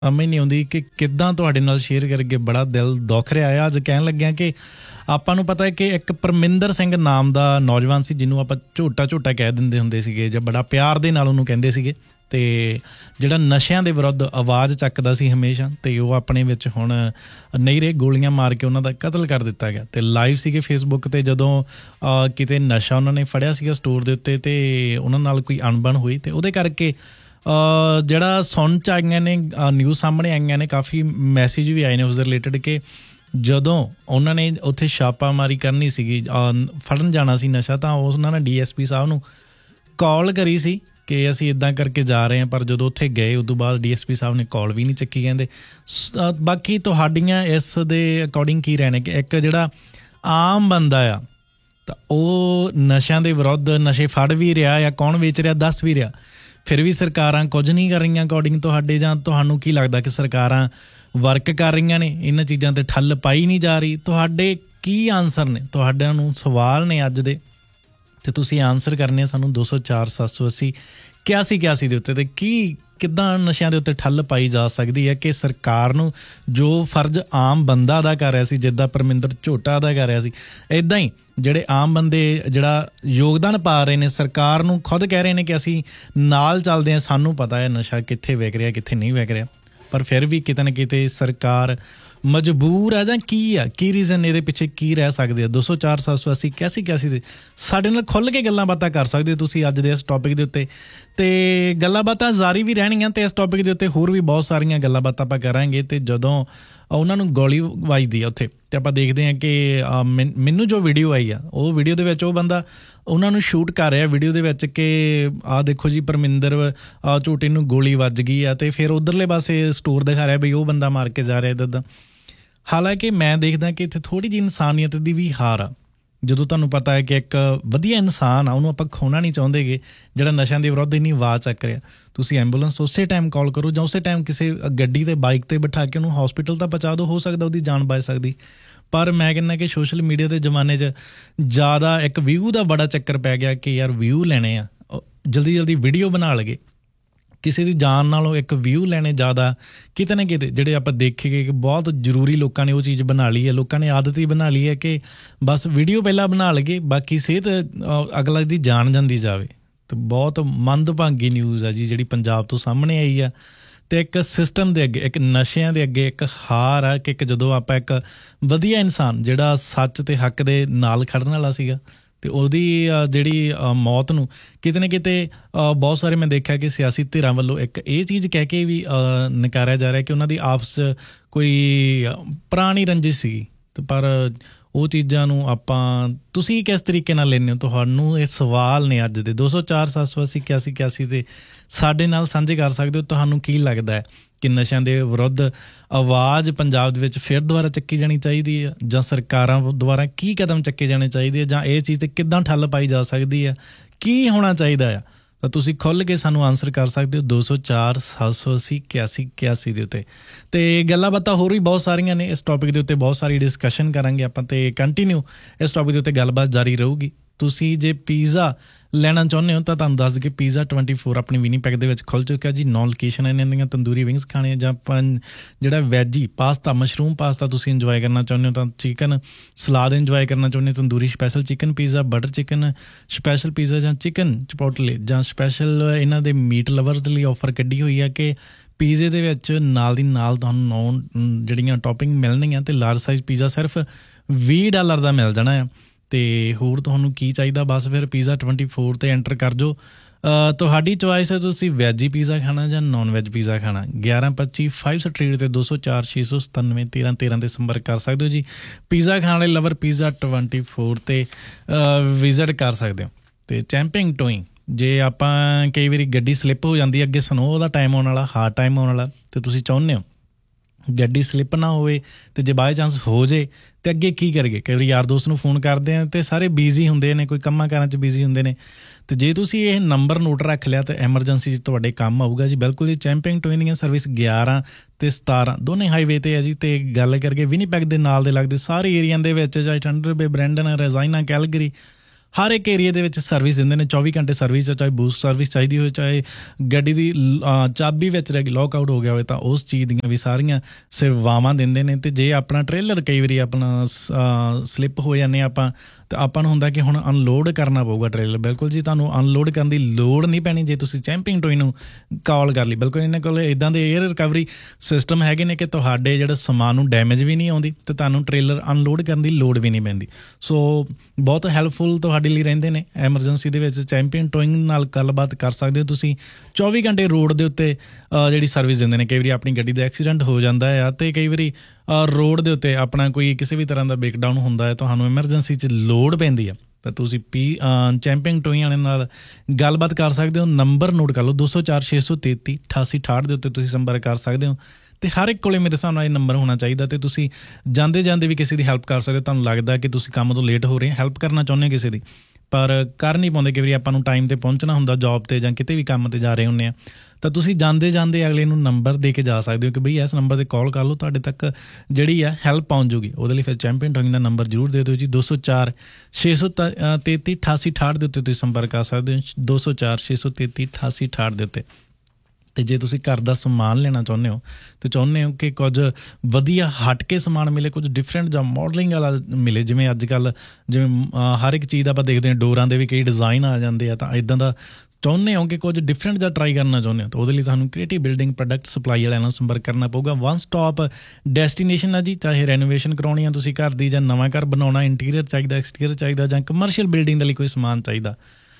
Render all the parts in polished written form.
ਸਮਝ ਨਹੀਂ ਆਉਂਦੀ ਕਿ ਕਿੱਦਾਂ ਤੁਹਾਡੇ ਨਾਲ ਸ਼ੇਅਰ ਕਰਕੇ ਬੜਾ ਦਿਲ ਦੁੱਖ ਰਿਹਾ ਆ। ਅੱਜ ਕਹਿਣ ਲੱਗਿਆ ਕਿ ਆਪਾਂ ਨੂੰ ਪਤਾ ਹੈ ਕਿ ਇੱਕ ਪਰਮਿੰਦਰ ਸਿੰਘ ਨਾਮ ਦਾ ਨੌਜਵਾਨ ਸੀ ਜਿਹਨੂੰ ਆਪਾਂ ਝੋਟਾ ਝੋਟਾ ਕਹਿ ਦਿੰਦੇ ਹੁੰਦੇ ਸੀਗੇ ਜਾਂ ਬੜਾ ਪਿਆਰ ਦੇ ਨਾਲ ਉਹਨੂੰ ਕਹਿੰਦੇ ਸੀਗੇ, ਅਤੇ ਜਿਹੜਾ ਨਸ਼ਿਆਂ ਦੇ ਵਿਰੁੱਧ ਆਵਾਜ਼ ਚੱਕਦਾ ਸੀ ਹਮੇਸ਼ਾ, ਅਤੇ ਉਹ ਆਪਣੇ ਵਿੱਚ ਹੁਣ ਨਹੀਂ ਰਹੇ, ਗੋਲੀਆਂ ਮਾਰ ਕੇ ਉਹਨਾਂ ਦਾ ਕਤਲ ਕਰ ਦਿੱਤਾ ਗਿਆ। ਅਤੇ ਲਾਈਵ ਸੀਗੇ ਫੇਸਬੁੱਕ 'ਤੇ ਜਦੋਂ ਕਿਤੇ ਨਸ਼ਾ ਉਹਨਾਂ ਨੇ ਫੜਿਆ ਸੀਗਾ ਸਟੋਰ ਦੇ ਉੱਤੇ ਅਤੇ ਉਹਨਾਂ ਨਾਲ ਕੋਈ ਅਣਬਣ ਹੋਈ ਅਤੇ ਉਹਦੇ ਕਰਕੇ ਜਿਹੜਾ ਸੁਣ 'ਚ ਆਈਆਂ ਨੇ ਨਿਊਜ਼ ਸਾਹਮਣੇ ਆਈਆਂ ਨੇ, ਕਾਫੀ ਮੈਸੇਜ ਵੀ ਆਏ ਨੇ ਉਸ ਦੇ ਰਿਲੇਟਡ ਕਿ ਜਦੋਂ ਉਹਨਾਂ ਨੇ ਉੱਥੇ ਛਾਪਾਮਾਰੀ ਕਰਨੀ ਸੀਗੀ, ਫੜਨ ਜਾਣਾ ਸੀ ਨਸ਼ਾ, ਤਾਂ ਉਹਨਾਂ ਨੇ DSP ਸਾਹਿਬ ਨੂੰ ਕਾਲ ਕਰੀ ਸੀ ਕਿ ਅਸੀਂ ਇੱਦਾਂ ਕਰਕੇ ਜਾ ਰਹੇ ਹਾਂ, ਪਰ ਜਦੋਂ ਉੱਥੇ ਗਏ ਉਦੋਂ ਬਾਅਦ DSP ਸਾਹਿਬ ਨੇ ਕਾਲ ਵੀ ਨਹੀਂ ਚੱਕੀ ਕਹਿੰਦੇ। ਬਾਕੀ ਤੁਹਾਡੀਆਂ ਇਸ ਦੇ ਅਕੋਰਡਿੰਗ ਕੀ ਰਹਿਣੇ ਕਿ ਇੱਕ ਜਿਹੜਾ ਆਮ ਬੰਦਾ ਆ ਤਾਂ ਉਹ ਨਸ਼ਿਆਂ ਦੇ ਵਿਰੁੱਧ ਨਸ਼ੇ ਫੜ ਵੀ ਰਿਹਾ ਜਾਂ ਕੌਣ ਵੇਚ ਰਿਹਾ ਦੱਸ ਵੀ ਰਿਹਾ, ਫਿਰ ਵੀ ਸਰਕਾਰਾਂ ਕੁਝ ਨਹੀਂ ਕਰ ਰਹੀਆਂ ਅਕੋਰਡਿੰਗ ਤੁਹਾਡੇ, ਜਾਂ ਤੁਹਾਨੂੰ ਕੀ ਲੱਗਦਾ ਕਿ ਸਰਕਾਰਾਂ ਵਰਕ ਕਰ ਰਹੀਆਂ ਨੇ, ਇਹਨਾਂ ਚੀਜ਼ਾਂ 'ਤੇ ਠੱਲ ਪਾਈ ਨਹੀਂ ਜਾ ਰਹੀ? ਤੁਹਾਡੇ ਕੀ ਆਨਸਰ ਨੇ? ਤੁਹਾਡਿਆਂ ਨੂੰ ਸਵਾਲ ਨੇ ਅੱਜ ਦੇ, ਅਤੇ ਤੁਸੀਂ ਆਨਸਰ ਕਰਨੇ ਸਾਨੂੰ 204 780 81 ਦੇ ਉੱਤੇ। ਅਤੇ ਕਿੱਦਾਂ ਨਸ਼ਿਆਂ ਦੇ ਉੱਤੇ ਠੱਲ ਪਾਈ ਜਾ ਸਕਦੀ ਹੈ ਕਿ ਸਰਕਾਰ ਨੂੰ ਜੋ ਫਰਜ਼ ਆਮ ਬੰਦਾ ਅਦਾ ਕਰ ਰਿਹਾ ਸੀ, ਜਿੱਦਾਂ ਪਰਮਿੰਦਰ ਝੋਟਾ ਅਦਾ ਕਰ ਰਿਹਾ ਸੀ, ਇੱਦਾਂ ਹੀ ਜਿਹੜੇ ਆਮ ਬੰਦੇ ਜਿਹੜਾ ਯੋਗਦਾਨ ਪਾ ਰਹੇ ਨੇ, ਸਰਕਾਰ ਨੂੰ ਖੁਦ ਕਹਿ ਰਹੇ ਨੇ ਕਿ ਅਸੀਂ ਨਾਲ ਚੱਲਦੇ ਹਾਂ, ਸਾਨੂੰ ਪਤਾ ਹੈ ਨਸ਼ਾ ਕਿੱਥੇ ਵਿਕ ਰਿਹਾ ਕਿੱਥੇ ਨਹੀਂ ਵਿਕ ਰਿਹਾ, ਪਰ ਫਿਰ ਵੀ ਕਿਤੇ ਨਾ ਕਿਤੇ ਸਰਕਾਰ ਮਜਬੂਰ ਆ, ਜਾਂ ਕੀ ਰੀਜ਼ਨ ਇਹਦੇ ਪਿੱਛੇ ਕੀ ਰਹਿ ਸਕਦੇ ਆ? 204 780 81 ਦੇ ਸਾਡੇ ਨਾਲ ਖੁੱਲ੍ਹ ਕੇ ਗੱਲਾਂ ਬਾਤਾਂ ਕਰ ਸਕਦੇ ਹੋ ਤੁਸੀਂ ਅੱਜ ਦੇ ਇਸ ਟੌਪਿਕ ਦੇ ਉੱਤੇ, ਅਤੇ ਗੱਲਾਂ ਬਾਤਾਂ ਜਾਰੀ ਵੀ ਰਹਿਣਗੀਆਂ, ਅਤੇ ਇਸ ਟੌਪਿਕ ਦੇ ਉੱਤੇ ਹੋਰ ਵੀ ਬਹੁਤ ਸਾਰੀਆਂ ਗੱਲਾਂ ਬਾਤਾਂ ਆਪਾਂ ਕਰਾਂਗੇ। ਅਤੇ ਜਦੋਂ ਉਹਨਾਂ ਨੂੰ ਗੋਲੀ ਵੱਜਦੀ ਆ ਉੱਥੇ, ਅਤੇ ਆਪਾਂ ਦੇਖਦੇ ਹਾਂ ਕਿ ਮੈਨੂੰ ਜੋ ਵੀਡੀਓ ਆਈ ਆ, ਉਹ ਵੀਡੀਓ ਦੇ ਵਿੱਚ ਉਹ ਬੰਦਾ ਉਹਨਾਂ ਨੂੰ ਸ਼ੂਟ ਕਰ ਰਿਹਾ ਵੀਡੀਓ ਦੇ ਵਿੱਚ ਕਿ ਆਹ ਦੇਖੋ ਜੀ ਪਰਮਿੰਦਰ ਝੋਟੇ ਨੂੰ ਗੋਲੀ ਵੱਜ ਗਈ ਆ, ਅਤੇ ਫਿਰ ਉੱਧਰਲੇ ਪਾਸੇ ਸਟੋਰ ਦਿਖਾ ਰਿਹਾ ਬਈ ਉਹ ਬੰਦਾ ਮਾਰ ਕੇ ਜਾ ਰਿਹਾ ਇੱਦਾਂ। ਹਾਲਾਂਕਿ ਮੈਂ ਦੇਖਦਾ ਕਿ ਇੱਥੇ ਥੋੜ੍ਹੀ ਜਿਹੀ ਇਨਸਾਨੀਅਤ ਦੀ ਵੀ ਹਾਰ ਆ। ਜਦੋਂ ਤੁਹਾਨੂੰ ਪਤਾ ਹੈ ਕਿ ਇੱਕ ਵਧੀਆ ਇਨਸਾਨ ਆ, ਉਹਨੂੰ ਆਪਾਂ ਖੋਣਾ ਨਹੀਂ ਚਾਹੁੰਦੇਗੇ, ਜਿਹੜਾ ਨਸ਼ਿਆਂ ਦੇ ਵਿਰੁੱਧ ਇੰਨੀ ਆਵਾਜ਼ ਚੱਕ ਰਿਹਾ, ਤੁਸੀਂ ਐਂਬੂਲੈਂਸ ਉਸੇ ਟਾਈਮ ਕਾਲ ਕਰੋ ਜਾਂ ਉਸੇ ਟਾਈਮ ਕਿਸੇ ਗੱਡੀ 'ਤੇ ਬਾਈਕ 'ਤੇ ਬਿਠਾ ਕੇ ਉਹਨੂੰ ਹੋਸਪਿਟਲ ਤਾਂ ਪਹੁੰਚਾ ਦਿਓ, ਹੋ ਸਕਦਾ ਉਹਦੀ ਜਾਨ ਬਚ ਸਕਦੀ। ਪਰ ਮੈਂ ਕਹਿੰਦਾ ਕਿ ਸੋਸ਼ਲ ਮੀਡੀਆ ਦੇ ਜ਼ਮਾਨੇ 'ਚ ਜ਼ਿਆਦਾ ਇੱਕ ਵਿਊ ਦਾ ਬੜਾ ਚੱਕਰ ਪੈ ਗਿਆ ਕਿ ਯਾਰ ਵਿਊ ਲੈਣੇ ਆ, ਜਲਦੀ ਵੀਡੀਓ ਬਣਾ ਲਗੇ, ਕਿਸੇ ਦੀ ਜਾਨ ਨਾਲੋਂ ਇੱਕ ਵਿਊ ਲੈਣੇ ਜ਼ਿਆਦਾ ਕਿਤੇ ਨਾ ਕਿਤੇ ਜਿਹੜੇ ਆਪਾਂ ਦੇਖੀਏ ਕਿ ਬਹੁਤ ਜ਼ਰੂਰੀ ਲੋਕਾਂ ਨੇ ਉਹ ਚੀਜ਼ ਬਣਾ ਲਈ ਹੈ। ਲੋਕਾਂ ਨੇ ਆਦਤ ਹੀ ਬਣਾ ਲਈ ਹੈ ਕਿ ਬਸ ਵੀਡੀਓ ਪਹਿਲਾਂ ਬਣਾ ਲਗੇ, ਬਾਕੀ ਸਿਹਤ ਅਗਲਾ ਦੀ ਜਾਨ ਜਾਂਦੀ ਜਾਵੇ। ਅਤੇ ਬਹੁਤ ਮੰਦਭਾਗੀ ਨਿਊਜ਼ ਆ ਜੀ ਜਿਹੜੀ ਪੰਜਾਬ ਤੋਂ ਸਾਹਮਣੇ ਆਈ ਆ, ਅਤੇ ਇੱਕ ਸਿਸਟਮ ਦੇ ਅੱਗੇ, ਇੱਕ ਨਸ਼ਿਆਂ ਦੇ ਅੱਗੇ ਇੱਕ ਹਾਰ ਆ ਕਿ ਜਦੋਂ ਆਪਾਂ ਇੱਕ ਵਧੀਆ ਇਨਸਾਨ ਜਿਹੜਾ ਸੱਚ ਅਤੇ ਹੱਕ ਦੇ ਨਾਲ ਖੜਨ ਵਾਲਾ ਸੀਗਾ, ਅਤੇ ਉਹਦੀ ਜਿਹੜੀ ਮੌਤ ਨੂੰ ਕਿਤੇ ਨਾ ਕਿਤੇ ਬਹੁਤ ਸਾਰੇ ਮੈਂ ਦੇਖਿਆ ਕਿ ਸਿਆਸੀ ਧਿਰਾਂ ਵੱਲੋਂ ਇੱਕ ਇਹ ਚੀਜ਼ ਕਹਿ ਕੇ ਵੀ ਨਕਾਰਿਆ ਜਾ ਰਿਹਾ ਕਿ ਉਹਨਾਂ ਦੀ ਆਪਸ ਕੋਈ ਪੁਰਾਣੀ ਰੰਜਿਸ਼ ਸੀਗੀ। ਪਰ ਉਹ ਚੀਜ਼ਾਂ ਨੂੰ ਤੁਸੀਂ ਕਿਸ ਤਰੀਕੇ ਨਾਲ ਲੈਂਦੇ ਹੋ? ਤੁਹਾਨੂੰ ਇਹ ਸਵਾਲ ਨੇ ਅੱਜ ਦੇ 204 780 81 81 'ਤੇ ਸਾਡੇ ਨਾਲ ਸਾਂਝੇ ਕਰ ਸਕਦੇ ਹੋ। ਤੁਹਾਨੂੰ ਕੀ ਲੱਗਦਾ ਹੈ ਕਿ ਨਸ਼ਿਆਂ ਦੇ ਵਿਰੁੱਧ ਆਵਾਜ਼ ਪੰਜਾਬ ਦੇ ਵਿੱਚ ਫਿਰ ਦੁਬਾਰਾ ਚੱਕੀ ਜਾਣੀ ਚਾਹੀਦੀ ਹੈ, ਜਾਂ ਸਰਕਾਰਾਂ ਦੁਆਰਾ ਕੀ ਕਦਮ ਚੱਕੇ ਜਾਣੇ ਚਾਹੀਦੇ ਆ, ਜਾਂ ਇਹ ਚੀਜ਼ 'ਤੇ ਕਿੱਦਾਂ ਠੱਲ ਪਾਈ ਜਾ ਸਕਦੀ ਹੈ, ਕੀ ਹੋਣਾ ਚਾਹੀਦਾ ਆ? ਤਾਂ ਤੁਸੀਂ ਖੁੱਲ੍ਹ ਕੇ ਸਾਨੂੰ ਆਨਸਰ ਕਰ ਸਕਦੇ ਹੋ 204 780 81 81 ਦੇ ਉੱਤੇ। ਅਤੇ ਗੱਲਾਂ ਬਾਤਾਂ ਹੋਰ ਵੀ ਬਹੁਤ ਸਾਰੀਆਂ ਨੇ ਇਸ ਟੌਪਿਕ ਦੇ ਉੱਤੇ, ਬਹੁਤ ਸਾਰੀ ਡਿਸਕਸ਼ਨ ਕਰਾਂਗੇ ਆਪਾਂ, ਅਤੇ ਕੰਟੀਨਿਊ ਇਸ ਟੌਪਿਕ ਦੇ ਉੱਤੇ ਗੱਲਬਾਤ ਜਾਰੀ ਰਹੂਗੀ। ਤੁਸੀਂ ਜੇ ਪੀਜ਼ਾ ਲੈਣਾ ਚਾਹੁੰਦੇ ਹੋ ਤਾਂ ਤੁਹਾਨੂੰ ਦੱਸ ਕੇ ਪੀਜ਼ਾ 24 ਆਪਣੀ ਵਿਨੀਪੈਗ ਦੇ ਵਿੱਚ ਖੁੱਲ੍ਹ ਚੁੱਕਿਆ ਜੀ। 9 ਲੋਕੇਸ਼ਨ ਇਹਨਾਂ ਦੀਆਂ, ਤੰਦੂਰੀ ਵਿੰਗਸ ਖਾਣੇ ਜਾਂ ਜਿਹੜਾ ਵੈਜੀ ਪਾਸਤਾ, ਮਸ਼ਰੂਮ ਪਾਸਤਾ ਤੁਸੀਂ ਇੰਜੋਏ ਕਰਨਾ ਚਾਹੁੰਦੇ ਹੋ, ਤਾਂ ਚਿਕਨ ਸਲਾਦ ਇੰਜੋਏ ਕਰਨਾ ਚਾਹੁੰਦੇ ਹੋ, tandoori special chicken pizza, butter chicken special pizza, ਜਾਂ ਚਿਕਨ ਚਪੋਟਲੇ, ਜਾਂ ਸਪੈਸ਼ਲ ਇਹਨਾਂ ਦੇ ਮੀਟ ਲਵਰਸ ਦੇ ਲਈ ਆਫਰ ਕੱਢੀ ਹੋਈ ਹੈ ਕਿ ਪੀਜ਼ੇ ਦੇ ਵਿੱਚ ਨਾਲ ਦੀ ਨਾਲ ਤੁਹਾਨੂੰ 9 ਜਿਹੜੀਆਂ ਟੌਪਿੰਗ ਮਿਲਣਗੀਆਂ, ਅਤੇ ਲਾਰਜ ਸਾਈਜ਼ ਪੀਜ਼ਾ ਸਿਰਫ $20 ਦਾ ਮਿਲ ਜਾਣਾ ਆ। ਅਤੇ ਹੋਰ ਤੁਹਾਨੂੰ ਕੀ ਚਾਹੀਦਾ? ਬਸ ਫਿਰ ਪੀਜ਼ਾ 24 'ਤੇ ਐਂਟਰ ਕਰ ਜਾਓ, ਤੁਹਾਡੀ ਚੋਇਸ ਹੈ, ਤੁਸੀਂ ਵੈਜੀ ਪੀਜ਼ਾ ਖਾਣਾ ਜਾਂ ਨੋਨ ਵੈਜ ਪੀਜ਼ਾ ਖਾਣਾ। 1125 5 ਸਟਰੀਟ 'ਤੇ 204 697 13 13 'ਤੇ ਸੰਪਰਕ ਕਰ ਸਕਦੇ ਹੋ ਜੀ। ਪੀਜ਼ਾ ਖਾਣ ਵਾਲੇ ਲਵਰ ਪੀਜ਼ਾ 24 'ਤੇ ਵਿਜ਼ਿਟ ਕਰ ਸਕਦੇ ਹੋ। ਅਤੇ ਚੈਂਪਿੰਗ ਟੋਇੰਗ, ਜੇ ਆਪਾਂ ਕਈ ਵਾਰੀ ਗੱਡੀ ਸਲਿੱਪ ਹੋ ਜਾਂਦੀ, ਅੱਗੇ ਸਨੋਅ ਦਾ ਟਾਈਮ ਆਉਣ ਵਾਲਾ, ਹਾਰਡ ਟਾਈਮ ਆਉਣ ਵਾਲਾ, ਅਤੇ ਤੁਸੀਂ ਚਾਹੁੰਦੇ ਹੋ ਗੱਡੀ ਸਲਿੱਪ ਨਾ ਹੋਵੇ, ਅਤੇ ਜੇ ਬਾਏ ਚਾਂਸ ਹੋ ਜੇ ਅਤੇ ਅੱਗੇ ਕੀ ਕਰੀਏ? ਕਈ ਵਾਰੀ ਯਾਰ ਦੋਸਤ ਨੂੰ ਫੋਨ ਕਰਦੇ ਆ ਅਤੇ ਸਾਰੇ ਬਿਜ਼ੀ ਹੁੰਦੇ ਨੇ, ਕੋਈ ਕੰਮਾਂ ਕਾਰਾਂ 'ਚ ਬਿਜ਼ੀ ਹੁੰਦੇ ਨੇ, ਅਤੇ ਜੇ ਤੁਸੀਂ ਇਹ ਨੰਬਰ ਨੋਟ ਰੱਖ ਲਿਆ ਤਾਂ ਐਮਰਜੈਂਸੀ 'ਚ ਤੁਹਾਡੇ ਕੰਮ ਆਊਗਾ ਜੀ। ਬਿਲਕੁਲ ਜੀ, ਚੈਂਪਿੰਗ ਟੋਇੰਗ ਦੀਆਂ ਸਰਵਿਸ 11 ਅਤੇ 17 ਦੋਨੇ ਹਾਈਵੇ 'ਤੇ ਹੈ ਜੀ। ਅਤੇ ਗੱਲ ਕਰਕੇ ਵਿਨੀਪੈਗ ਦੇ ਨਾਲ ਦੇ ਲੱਗਦੇ ਸਾਰੇ ਏਰੀਆ ਦੇ ਵਿੱਚ, ਚਾਹੇ ਥੰਡਰ ਬੇ, ਬਰੈਂਡਨ, ਰਜ਼ਾਈਨਾ, ਕੈਲਗਰੀ, ਹਰ ਇੱਕ ਏਰੀਏ ਦੇ ਵਿੱਚ ਸਰਵਿਸ ਦਿੰਦੇ ਨੇ, 24 ਘੰਟੇ ਸਰਵਿਸ, ਚਾਹੇ ਬੂਸਟ ਸਰਵਿਸ ਚਾਹੀਦੀ ਹੋਵੇ, ਚਾਹੇ ਗੱਡੀ ਦੀ ਚਾਬੀ ਵਿੱਚ ਰਹਿ ਗਈ, ਲੌਕ ਆਊਟ ਹੋ ਗਿਆ ਹੋਵੇ, ਤਾਂ ਉਸ ਚੀਜ਼ ਦੀਆਂ ਵੀ ਸਾਰੀਆਂ ਸੇਵਾਵਾਂ ਦਿੰਦੇ ਨੇ। ਅਤੇ ਜੇ ਆਪਣਾ ਟ੍ਰੇਲਰ ਕਈ ਵਾਰੀ ਆਪਣਾ ਸਲਿੱਪ ਹੋ ਜਾਂਦੇ ਆਪਾਂ, ਤਾਂ ਆਪਾਂ ਨੂੰ ਹੁੰਦਾ ਕਿ ਹੁਣ ਅਨਲੋਡ ਕਰਨਾ ਪਊਗਾ ਟ੍ਰੇਲਰ। ਬਿਲਕੁਲ ਜੀ, ਤੁਹਾਨੂੰ ਅਨਲੋਡ ਕਰਨ ਦੀ ਲੋੜ ਨਹੀਂ ਪੈਣੀ ਜੇ ਤੁਸੀਂ ਚੈਂਪਿੰਗ ਟੋਏ ਨੂੰ ਕਾਲ ਕਰ ਲਈ। ਬਿਲਕੁਲ ਇਹਨਾਂ ਕੋਲ ਇੱਦਾਂ ਦੇ 에ਅਰ ਰਿਕਵਰੀ ਸਿਸਟਮ ਹੈਗੇ ਨੇ ਕਿ ਤੁਹਾਡੇ ਜਿਹੜੇ ਸਮਾਨ ਨੂੰ ਡੈਮੇਜ ਵੀ ਨਹੀਂ ਆਉਂਦੀ ਅਤੇ ਤੁਹਾਨੂੰ ਟ੍ਰੇਲਰ ਅਨਲੋਡ ਕਰਨ ਦੀ ਲੋੜ ਵੀ ਨਹੀਂ ਪੈਂਦੀ। ਸੋ ਬਹੁਤ ਹੈਲਪਫੁਲ ਤੁਹਾਡੇ ਲਈ ਰਹਿੰਦੇ ਨੇ। ਐਮਰਜੈਂਸੀ ਦੇ ਵਿੱਚ ਚੈਂਪੀਅਨ ਟੋਇੰਗ ਨਾਲ ਗੱਲਬਾਤ ਕਰ ਸਕਦੇ ਹੋ ਤੁਸੀਂ। 24 ਘੰਟੇ ਰੋਡ ਦੇ ਉੱਤੇ ਜਿਹੜੀ ਸਰਵਿਸ ਦਿੰਦੇ ਨੇ। ਕਈ ਵਾਰੀ ਆਪਣੀ ਗੱਡੀ ਦਾ ਐਕਸੀਡੈਂਟ ਹੋ ਜਾਂਦਾ ਆ ਅਤੇ ਕਈ ਵਾਰੀ ਰੋਡ ਦੇ ਉੱਤੇ ਆਪਣਾ ਕੋਈ ਕਿਸੇ ਵੀ ਤਰ੍ਹਾਂ ਦਾ ਬ੍ਰੇਕਡਾਊਨ ਹੁੰਦਾ ਹੈ, ਤੁਹਾਨੂੰ ਐਮਰਜੈਂਸੀ 'ਚ ਲੋੜ ਪੈਂਦੀ ਆ, ਤਾਂ ਤੁਸੀਂ ਚੈਂਪਿੰਗ ਟੋਇੰਗ ਵਾਲੇ ਨਾਲ ਗੱਲਬਾਤ ਕਰ ਸਕਦੇ ਹੋ। ਨੰਬਰ ਨੋਟ ਕਰ ਲਓ, 204 633 8868 ਦੇ ਉੱਤੇ ਤੁਸੀਂ ਸੰਪਰਕ ਕਰ ਸਕਦੇ ਹੋ। ਅਤੇ ਹਰ ਇੱਕ ਕੋਲੇ ਮੇਰੇ ਹਿਸਾਬ ਨਾਲ ਇਹ ਨੰਬਰ ਹੋਣਾ ਚਾਹੀਦਾ ਅਤੇ ਤੁਸੀਂ ਜਾਂਦੇ ਜਾਂਦੇ ਵੀ ਕਿਸੇ ਦੀ ਹੈਲਪ ਕਰ ਸਕਦੇ ਹੋ। ਤੁਹਾਨੂੰ ਲੱਗਦਾ ਕਿ ਤੁਸੀਂ ਕੰਮ ਤੋਂ ਲੇਟ ਹੋ ਰਹੇ, ਹੈਲਪ ਕਰਨਾ ਚਾਹੁੰਦੇ ਹੋ ਕਿਸੇ ਦੀ, ਪਰ ਕਰ ਨਹੀਂ ਪਾਉਂਦੇ। ਕਈ ਵਾਰੀ ਆਪਾਂ ਨੂੰ ਟਾਈਮ 'ਤੇ ਪਹੁੰਚਣਾ ਹੁੰਦਾ ਜੋਬ 'ਤੇ ਜਾਂ ਕਿਤੇ ਵੀ ਕੰਮ 'ਤੇ ਜਾ ਰਹੇ ਹੁੰਦੇ ਆ, ਤਾਂ ਤੁਸੀਂ ਜਾਂਦੇ ਜਾਂਦੇ ਅਗਲੇ ਨੂੰ ਨੰਬਰ ਦੇ ਕੇ ਜਾ ਸਕਦੇ ਹੋ ਕਿ ਬਈ ਇਸ ਨੰਬਰ 'ਤੇ ਕਾਲ ਕਰ ਲਓ, ਤੁਹਾਡੇ ਤੱਕ ਜਿਹੜੀ ਆ ਹੈਲਪ ਪਹੁੰਚ ਜੂਗੀ। ਉਹਦੇ ਲਈ ਫਿਰ ਚੈਂਪੀਅਨ ਟੋਇੰਗ ਦਾ ਨੰਬਰ ਜ਼ਰੂਰ ਦੇ ਦਿਓ ਜੀ, 204 633 8868 ਦੇ ਉੱਤੇ ਤੁਸੀਂ ਸੰਪਰਕ ਕਰ ਸਕਦੇ ਹੋ, 204 633 8868 ਦੇ ਉੱਤੇ। ਅਤੇ ਜੇ ਤੁਸੀਂ ਘਰ ਦਾ ਸਮਾਨ ਲੈਣਾ ਚਾਹੁੰਦੇ ਹੋ ਅਤੇ ਚਾਹੁੰਦੇ ਹੋ ਕਿ ਕੁਝ ਵਧੀਆ ਹਟ ਕੇ ਸਮਾਨ ਮਿਲੇ, ਕੁਝ ਡਿਫਰੈਂਟ ਜਾਂ ਮੋਡਲਿੰਗ ਵਾਲਾ ਮਿਲੇ, ਜਿਵੇਂ ਅੱਜ ਕੱਲ੍ਹ ਜਿਵੇਂ ਹਰ ਇੱਕ ਚੀਜ਼ ਆਪਾਂ ਦੇਖਦੇ ਹਾਂ ਡੋਰਾਂ ਦੇ ਵੀ ਕਈ ਡਿਜ਼ਾਈਨ ਆ ਜਾਂਦੇ ਆ, ਤਾਂ ਇੱਦਾਂ ਦਾ ਚਾਹੁੰਦੇ ਹੋ ਕਿ ਕੁਝ ਡਿਫਰੈਂਟ ਜਾਂ ਟਰਾਈ ਕਰਨਾ ਚਾਹੁੰਦੇ ਹੋ, ਤਾਂ ਉਹਦੇ ਲਈ ਤੁਹਾਨੂੰ ਕ੍ਰੀਏਟਿਵ ਬਿਲਡਿੰਗ ਪ੍ਰੋਡਕਟ ਸਪਲਾਈ ਵਾਲਿਆਂ ਨਾਲ ਸੰਪਰਕ ਕਰਨਾ ਪਊਗਾ। ਵਨ ਸਟਾਪ ਡੈਸਟੀਨੇਸ਼ਨ ਆ ਜੀ। ਚਾਹੇ ਰੈਨੋਵੇਸ਼ਨ ਕਰਾਉਣੀ ਆ ਤੁਸੀਂ ਘਰ ਦੀ, ਜਾਂ ਨਵਾਂ ਘਰ ਬਣਾਉਣਾ, ਇੰਟੀਰੀਅਰ ਚਾਹੀਦਾ, ਐਕਸਟੀਰੀਅਰ ਚਾਹੀਦਾ, ਜਾਂ ਕਮਰਸ਼ੀਅਲ ਬਿਲਡਿੰਗ ਦੇ ਲਈ ਕੋਈ ਸਮਾਨ ਚਾਹੀਦਾ,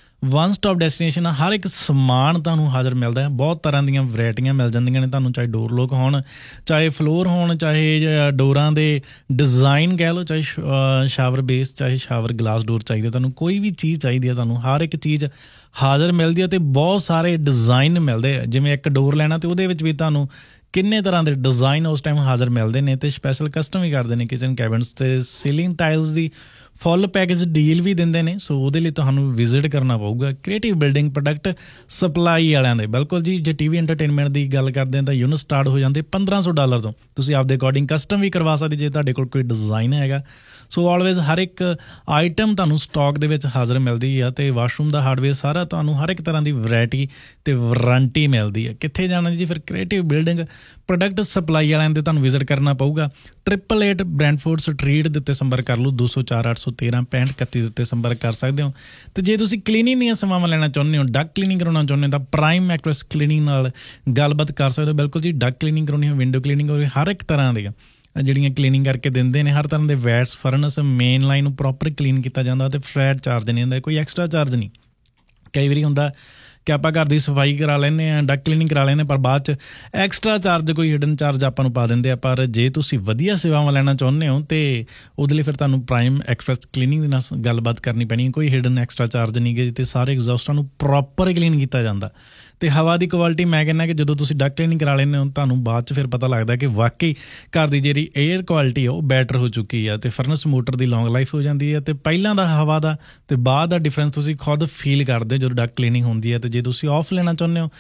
ਵਨ ਸਟਾਪ ਡੈਸਟੀਨੇਸ਼ਨ ਆ। ਹਰ ਇੱਕ ਸਮਾਨ ਤੁਹਾਨੂੰ ਹਾਜ਼ਰ ਮਿਲਦਾ ਹੈ। ਬਹੁਤ ਤਰ੍ਹਾਂ ਦੀਆਂ ਵਰਾਇਟੀਆਂ ਮਿਲ ਜਾਂਦੀਆਂ ਨੇ ਤੁਹਾਨੂੰ, ਚਾਹੇ ਡੋਰ ਲੋਕ ਹੋਣ, ਚਾਹੇ ਫਲੋਰ ਹੋਣ, ਚਾਹੇ ਡੋਰਾਂ ਦੇ ਡਿਜ਼ਾਈਨ ਕਹਿ ਲਓ, ਚਾਹੇ ਸ਼ਾਵਰ ਬੇਸ, ਚਾਹੇ ਸ਼ਾਵਰ ਗਲਾਸ ਡੋਰ ਚਾਹੀਦੇ, ਤੁਹਾਨੂੰ ਕੋਈ ਵੀ ਚੀਜ਼ ਚਾਹੀਦੀ ਹੈ ਤੁਹਾਨੂੰ ਹਰ ਇੱਕ ਚੀਜ਼ ਹਾਜ਼ਰ ਮਿਲਦੀ ਹੈ। ਅਤੇ ਬਹੁਤ ਸਾਰੇ ਡਿਜ਼ਾਈਨ ਮਿਲਦੇ ਆ, ਜਿਵੇਂ ਇੱਕ ਡੋਰ ਲੈਣਾ ਅਤੇ ਉਹਦੇ ਵਿੱਚ ਵੀ ਤੁਹਾਨੂੰ ਕਿੰਨੇ ਤਰ੍ਹਾਂ ਦੇ ਡਿਜ਼ਾਈਨ ਉਸ ਟਾਈਮ ਹਾਜ਼ਰ ਮਿਲਦੇ ਨੇ, ਅਤੇ ਸਪੈਸ਼ਲ ਕਸਟਮ ਵੀ ਕਰਦੇ ਨੇ ਕਿਚਨ ਕੈਬਨਸ ਅਤੇ ਸੀਲਿੰਗ ਟਾਈਲਸ ਦੀ ਫੁੱਲ ਪੈਕੇਜ ਡੀਲ ਵੀ ਦਿੰਦੇ ਨੇ। ਸੋ ਉਹਦੇ ਲਈ ਤੁਹਾਨੂੰ ਵਿਜ਼ਿਟ ਕਰਨਾ ਪਊਗਾ ਕ੍ਰੀਏਟਿਵ ਬਿਲਡਿੰਗ ਪ੍ਰੋਡਕਟ ਸਪਲਾਈ ਵਾਲਿਆਂ ਦੇ। ਬਿਲਕੁਲ ਜੀ, ਜੇ TV ਐਂਟਰਟੇਨਮੈਂਟ ਦੀ ਗੱਲ ਕਰਦੇ ਹਾਂ ਤਾਂ ਯੂਨਿਟ ਸਟਾਰਟ ਹੋ ਜਾਂਦੇ $1500 ਤੋਂ। ਤੁਸੀਂ ਆਪਦੇ ਅਕੋਰਡਿੰਗ ਕਸਟਮ ਵੀ ਕਰਵਾ ਸਕਦੇ ਜੇ ਤੁਹਾਡੇ ਕੋਲ ਕੋਈ ਡਿਜ਼ਾਈਨ ਹੈਗਾ। ਸੋ ਆਲਵੇਜ਼ ਹਰ ਇੱਕ ਆਈਟਮ ਤੁਹਾਨੂੰ ਸਟਾਕ ਦੇ ਵਿੱਚ ਹਾਜ਼ਰ ਮਿਲਦੀ ਆ, ਅਤੇ ਵਾਸ਼ਰੂਮ ਦਾ ਹਾਰਡਵੇਅਰ ਸਾਰਾ ਤੁਹਾਨੂੰ ਹਰ ਇੱਕ ਤਰ੍ਹਾਂ ਦੀ ਵੈਰਾਇਟੀ ਅਤੇ ਵਾਰੰਟੀ ਮਿਲਦੀ ਹੈ। ਕਿੱਥੇ ਜਾਣਾ ਜੀ ਫਿਰ? ਕ੍ਰੀਏਟਿਵ ਬਿਲਡਿੰਗ ਪ੍ਰੋਡਕਟ ਸਪਲਾਈ ਵਾਲਿਆਂ ਦੇ ਤੁਹਾਨੂੰ ਵਿਜ਼ਿਟ ਕਰਨਾ ਪਊਗਾ। 888 ਬ੍ਰੈਂਡਫੋਰਡ ਸਟਰੀਟ ਦੇ ਉੱਤੇ ਸੰਪਰਕ ਕਰ ਲਓ, 204 813 6531 ਦੇ ਉੱਤੇ ਸੰਪਰਕ ਕਰ ਸਕਦੇ ਹੋ। ਅਤੇ ਜੇ ਤੁਸੀਂ ਕਲੀਨਿੰਗ ਦੀਆਂ ਸੇਵਾਵਾਂ ਲੈਣਾ ਚਾਹੁੰਦੇ ਹੋ, ਡੱਕ ਕਲੀਨਿੰਗ ਕਰਾਉਣਾ ਚਾਹੁੰਦੇ ਹੋ, ਤਾਂ ਪ੍ਰਾਈਮ ਐਕਟਰੈਸ ਕਲੀਨਿੰਗ ਨਾਲ ਗੱਲਬਾਤ ਕਰ ਸਕਦੇ ਹੋ। ਬਿਲਕੁਲ ਜੀ, ਡੱਕ ਕਲੀਨਿੰਗ ਕਰਾਉਣੀ ਹੋ, ਵਿੰਡੋ ਕਲੀਨਿੰਗ ਹੋਵੇ, ਹਰ ਇੱਕ ਤਰ੍ਹਾਂ ਦੀਆਂ ਜਿਹੜੀਆਂ ਕਲੀਨਿੰਗ ਕਰਕੇ ਦਿੰਦੇ ਨੇ। ਹਰ ਤਰ੍ਹਾਂ ਦੇ ਵੈਟਸ, ਫਰਨਸ, ਮੇਨ ਲਾਈਨ ਨੂੰ ਪ੍ਰੋਪਰ ਕਲੀਨ ਕੀਤਾ ਜਾਂਦਾ, ਅਤੇ ਫਲੈਟ ਚਾਰਜ ਨਹੀਂ ਹੁੰਦਾ, ਕੋਈ ਐਕਸਟਰਾ ਚਾਰਜ ਨਹੀਂ। ਕਈ ਵਾਰੀ ਹੁੰਦਾ ਕਿ ਆਪਾਂ ਘਰ ਦੀ ਸਫਾਈ ਕਰਾ ਲੈਂਦੇ ਹਾਂ, ਡੱਕ ਕਲੀਨਿੰਗ ਕਰਾ ਲੈਂਦੇ, ਪਰ ਬਾਅਦ 'ਚ ਐਕਸਟਰਾ ਚਾਰਜ, ਕੋਈ ਹਿਡਨ ਚਾਰਜ ਆਪਾਂ ਨੂੰ ਪਾ ਦਿੰਦੇ ਆ। ਪਰ ਜੇ ਤੁਸੀਂ ਵਧੀਆ ਸੇਵਾਵਾਂ ਲੈਣਾ ਚਾਹੁੰਦੇ ਹੋ ਅਤੇ ਉਹਦੇ ਲਈ ਫਿਰ ਤੁਹਾਨੂੰ ਪ੍ਰਾਈਮ ਐਕਸਪ੍ਰੈਸ ਕਲੀਨਿੰਗ ਦੇ ਨਾਲ ਗੱਲਬਾਤ ਕਰਨੀ ਪੈਣੀ। ਕੋਈ ਹਿਡਨ ਐਕਸਟਰਾ ਚਾਰਜ ਨਹੀਂ ਗੇ, ਅਤੇ ਸਾਰੇ ਐਗਜ਼ੌਸਟਾਂ ਨੂੰ ਪ੍ਰੋਪਰ ਕਲੀਨ ਕੀਤਾ ਜਾਂਦਾ। ਅਤੇ ਹਵਾ ਦੀ ਕੁਆਲਿਟੀ, ਮੈਂ ਕਹਿੰਦਾ ਕਿ ਜਦੋਂ ਤੁਸੀਂ ਡੱਕ ਕਲੀਨਿੰਗ ਕਰਾ ਲੈਂਦੇ ਹੋ, ਤੁਹਾਨੂੰ ਬਾਅਦ 'ਚ ਫਿਰ ਪਤਾ ਲੱਗਦਾ ਕਿ ਵਾਕਈ ਘਰ ਦੀ ਜਿਹੜੀ ਏਅਰ ਕੁਆਲਿਟੀ ਆ ਉਹ ਬੈਟਰ ਹੋ ਚੁੱਕੀ ਆ, ਅਤੇ ਫਰਨਸ ਮੋਟਰ ਦੀ ਲੌਂਗ ਲਾਈਫ ਹੋ ਜਾਂਦੀ ਹੈ, ਅਤੇ ਪਹਿਲਾਂ ਦਾ ਹਵਾ ਦਾ ਅਤੇ ਬਾਅਦ ਦਾ ਡਿਫਰੈਂਸ ਤੁਸੀਂ ਖੁਦ ਫੀਲ ਕਰਦੇ ਜਦੋਂ ਡੱਕ ਕਲੀਨਿੰਗ ਹੁੰਦੀ ਹੈ। ਅਤੇ ਜੇ ਤੁਸੀਂ ਆਫ ਲੈਣਾ ਚਾਹੁੰਦੇ ਹੋ,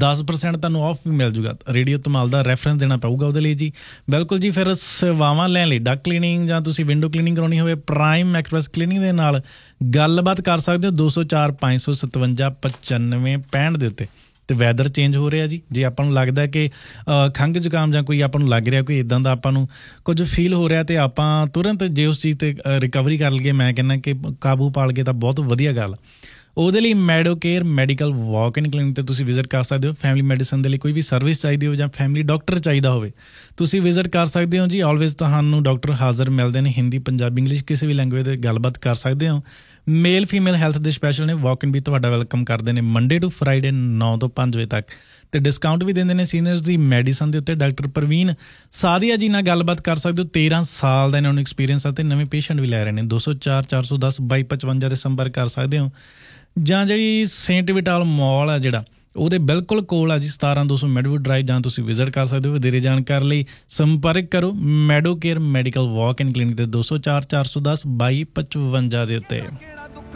10% ਤੁਹਾਨੂੰ ਆਫ ਵੀ ਮਿਲ ਜੂਗਾ। ਰੇਡੀਓ ਧਮਾਲ ਦਾ ਰੈਫਰੈਂਸ ਦੇਣਾ ਪਊਗਾ ਉਹਦੇ ਲਈ ਜੀ। ਬਿਲਕੁਲ ਜੀ, ਫਿਰ ਸੇਵਾਵਾਂ ਲੈਣ ਲਈ ਡੱਕ ਕਲੀਨਿੰਗ ਜਾਂ ਤੁਸੀਂ ਵਿੰਡੋ ਕਲੀਨਿੰਗ ਕਰਾਉਣੀ ਹੋਵੇ, ਪ੍ਰਾਈਮ ਐਕਸਪ੍ਰੈਸ ਕਲੀਨਿੰਗ ਦੇ ਨਾਲ ਗੱਲਬਾਤ ਕਰ ਸਕਦੇ ਹੋ, 204 557 95 65 ਦੇ ਉੱਤੇ। ਅਤੇ ਵੈਦਰ ਚੇਂਜ ਹੋ ਰਿਹਾ ਜੀ। ਜੇ ਆਪਾਂ ਨੂੰ ਲੱਗਦਾ ਕਿ ਖੰਘ ਜ਼ੁਕਾਮ ਜਾਂ ਕੋਈ ਆਪਾਂ ਨੂੰ ਲੱਗ ਰਿਹਾ, ਕੋਈ ਇੱਦਾਂ ਦਾ ਆਪਾਂ ਨੂੰ ਕੁਝ ਫੀਲ ਹੋ ਰਿਹਾ, ਅਤੇ ਆਪਾਂ ਤੁਰੰਤ ਜੇ ਉਸ ਚੀਜ਼ 'ਤੇ ਰਿਕਵਰੀ ਕਰ ਲਈਏ, ਮੈਂ ਕਹਿੰਦਾ ਕਿ ਕਾਬੂ ਪਾ ਲਈਏ, ਤਾਂ ਬਹੁਤ ਵਧੀਆ ਗੱਲ। ਉਹਦੇ ਲਈ ਮੈਡੋਕੇਅਰ ਮੈਡੀਕਲ ਵਾਕ ਇਨ ਕਲੀਨਿਕ 'ਤੇ ਤੁਸੀਂ ਵਿਜ਼ਿਟ ਕਰ ਸਕਦੇ ਹੋ। ਫੈਮਿਲੀ ਮੈਡੀਸਨ ਦੇ ਲਈ ਕੋਈ ਵੀ ਸਰਵਿਸ ਚਾਹੀਦੀ ਹੋਵੇ ਜਾਂ ਫੈਮਿਲੀ ਡਾਕਟਰ ਚਾਹੀਦਾ ਹੋਵੇ, ਤੁਸੀਂ ਵਿਜ਼ਿਟ ਕਰ ਸਕਦੇ ਹੋ ਜੀ। ਆਲਵੇਜ਼ ਤੁਹਾਨੂੰ ਡਾਕਟਰ ਹਾਜ਼ਰ ਮਿਲਦੇ ਨੇ, ਹਿੰਦੀ, ਪੰਜਾਬੀ, ਇੰਗਲਿਸ਼, ਕਿਸੇ ਵੀ ਲੈਂਗੁਏਜ 'ਤੇ ਗੱਲਬਾਤ ਕਰ ਸਕਦੇ ਹੋ। ਮੇਲ ਫੀਮੇਲ ਹੈਲਥ ਦੇ ਸਪੈਸ਼ਲ ਨੇ, ਵਾਕ ਇਨ ਵੀ ਤੁਹਾਡਾ ਵੈਲਕਮ ਕਰਦੇ ਨੇ ਮੰਡੇ ਟੂ ਫਰਾਈਡੇ 9 ਤੋਂ 5 ਵਜੇ ਤੱਕ, ਅਤੇ ਡਿਸਕਾਊਂਟ ਵੀ ਦਿੰਦੇ ਨੇ ਸੀਨੀਅਰਸ ਦੀ ਮੈਡੀਸਨ ਦੇ ਉੱਤੇ। ਡਾਕਟਰ ਪ੍ਰਵੀਨ ਸਾਦੀਆ ਜੀ ਨਾਲ ਗੱਲਬਾਤ ਕਰ ਸਕਦੇ ਹੋ। 13 ਸਾਲ ਦਾ ਇਹਨਾਂ ਨੂੰ ਐਕਸਪੀਰੀਅੰਸ ਆ, ਅਤੇ ਨਵੇਂ ਪੇਸ਼ੈਂਟ ਵੀ ਲੈ ਰਹੇ ਨੇ। 204 410 2255 'ਤੇ ਸੰਪਰਕ ਕਰ ਸਕਦੇ ਹੋ। ਜਾਂ ਜਿਹੜੀ ਸੇਂਟ ਵਿਟਾਲ ਮੌਲ ਆ ਜਿਹੜਾ, ਉਹਦੇ ਬਿਲਕੁਲ ਕੋਲ ਆ ਜੀ, 17200 ਮੈਡਵੁੱਡ ਡਰਾਈਵ, ਜਾਂ ਤੁਸੀਂ ਵਿਜ਼ਿਟ ਕਰ ਸਕਦੇ ਹੋ। ਵਧੇਰੇ ਜਾਣਕਾਰੀ ਲਈ ਸੰਪਰਕ ਕਰੋ ਮੈਡੋਕੇਅਰ ਮੈਡੀਕਲ ਵਾਕ ਇਨ ਕਲੀਨਿਕ ਦੇ 204 410 2255 ਦੇ ਉੱਤੇ।